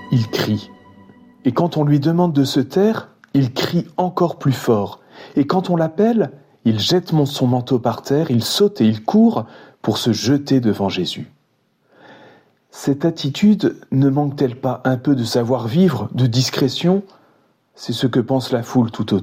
il crie. Et quand on lui demande de se taire, il crie encore plus fort. Et quand on l'appelle, il jette son manteau par terre, il saute et il court pour se jeter devant Jésus. Cette attitude ne manque-t-elle pas un peu de savoir-vivre, de discrétion ? C'est ce que pense la foule tout autour.